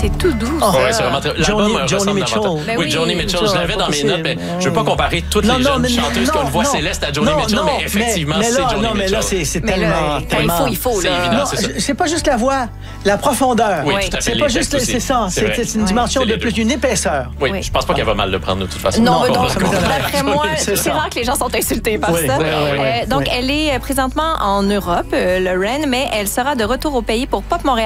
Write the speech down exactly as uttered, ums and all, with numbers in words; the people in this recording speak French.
c'est tout doux. Oh, Ouais, c'est vraiment très... L'album Johnny- ressemble Johnny Mitchell. davantage. Ben oui, oui, Johnny Mitchell, je l'avais dans mes possible. notes, mais je veux pas comparer toutes Non, les non, jeunes mais chanteuses qui ont une voix non, céleste à Johnny non, Mitchell, non, mais effectivement, mais c'est là, Johnny non, mais Mitchell. là, c'est, c'est Mais tellement, là, quand il tellement... faut, il faut. C'est là. évident. Non, c'est ça. c'est pas juste la voix, la profondeur. Oui, Oui. tout à fait. C'est les pas textes juste, aussi. c'est ça. C'est C'est, vrai. c'est une Ouais. dimension C'est de les plus, deux. une épaisseur. Oui, Oui. je pense pas qu'elle va mal le prendre de toute façon. Non, Non, mais bon, donc, ça m'étonnerait. d'après moi, C'est c'est ça. rare que les gens sont insultés par Oui, ça. oui, oui, Euh, oui. donc, Oui. elle est présentement en Europe, euh, Lorraine, mais elle sera de retour au pays pour Pop Montréal.